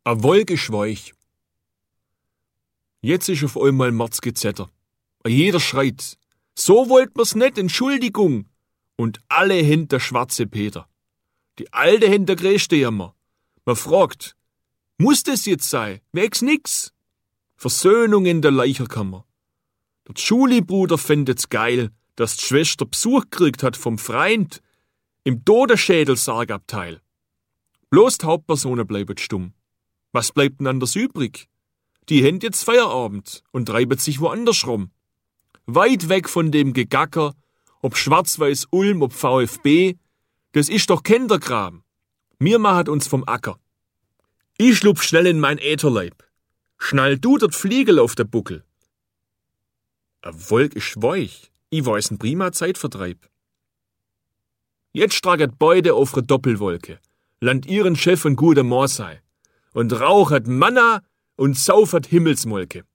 A Wolke schweich. Jetzt ist auf einmal Mordsgezetter. Jeder schreit. So wollt mir's nicht, Entschuldigung. Und alle hinter schwarze Peter. Die Alte hinter größte Jammer. Man fragt, muss das jetzt sein? Wegs nix. Versöhnung in der Leicherkammer. Der Schulibruder findet's geil, dass die Schwester Besuch gekriegt hat vom Freund im Totenschädel-Sargabteil. Bloß die Hauptpersonen bleiben stumm. Was bleibt denn anders übrig? Die haben jetzt Feierabend und treiben sich woanders rum. Weit weg von dem Gegacker, ob Schwarz-Weiß Ulm, ob VfB, das ist doch Kinderkram. Mir machet uns vom Acker. Ich schlupf schnell in mein Ätherleib. Schnall du dort Fliegel auf der Buckel. A Wolk ist weich. Ich weiß ein prima Zeitvertreib. Jetzt straget beide auf re Doppelwolke. Land ihren Chef ein guter Moor sei. Und rauchet Manna und saufert Himmelsmolke.